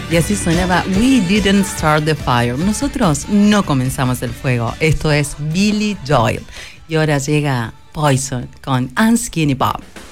Y así sonaba We Didn't Start the Fire. Nosotros no comenzamos el fuego. Esto es Billy Joel. Y ahora llega Poison con Unskinny Bob.